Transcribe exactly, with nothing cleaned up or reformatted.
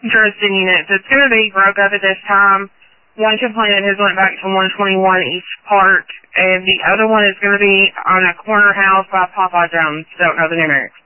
Interesting units. It's going to be broke up at this time. One complainant has went back to one twenty-one East Park, and the other one is going to be on a corner house by Papa John's. Don't know the numerics.